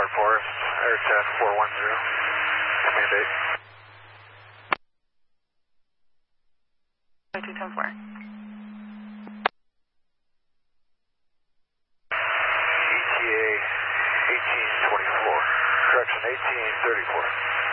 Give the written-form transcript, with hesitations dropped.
Air Force, Air 10410, command 8. 210-4. ETA 1824, correction 1834.